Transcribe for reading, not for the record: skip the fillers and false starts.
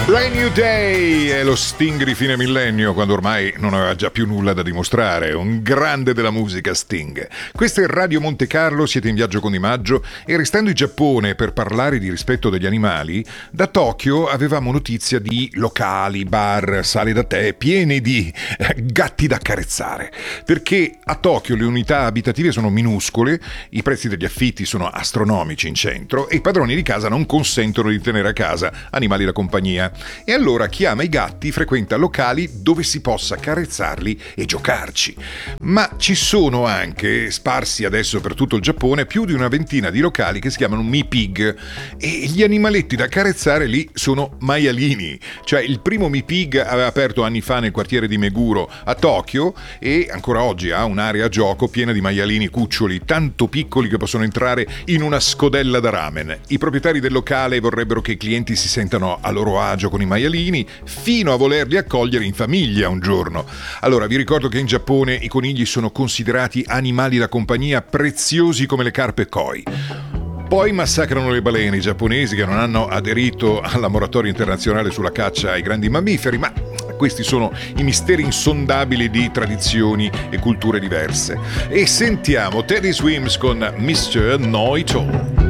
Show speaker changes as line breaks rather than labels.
Brand New Day è lo Sting di fine millennio, quando ormai non aveva già più nulla da dimostrare. Un grande della musica, Sting. Questo è Radio Monte Carlo, siete in viaggio con Di Maggio e restando in Giappone per parlare di rispetto degli animali, da Tokyo avevamo notizia di locali, bar, sale da tè pieni di gatti da accarezzare. Perché a Tokyo le unità abitative sono minuscole, i prezzi degli affitti sono astronomici in centro e i padroni di casa non consentono di tenere a casa animali da compagnia. E allora chi ama i gatti frequenta locali dove si possa carezzarli e giocarci. Ma ci sono anche, sparsi adesso per tutto il Giappone, più di una ventina di locali che si chiamano Mi-Pig e gli animaletti da carezzare lì sono maialini. Cioè il primo Mi-Pig aveva aperto anni fa nel quartiere di Meguro a Tokyo e ancora oggi ha un'area gioco piena di maialini cuccioli, tanto piccoli che possono entrare in una scodella da ramen. I proprietari del locale vorrebbero che i clienti si sentano a loro agio con i maialini, fino a volerli accogliere in famiglia un giorno. Allora, vi ricordo che in Giappone i conigli sono considerati animali da compagnia preziosi come le carpe koi. Poi massacrano le balene i giapponesi che non hanno aderito alla moratoria internazionale sulla caccia ai grandi mammiferi, ma questi sono i misteri insondabili di tradizioni e culture diverse. E sentiamo Teddy Swims con Mr. Know-It-All.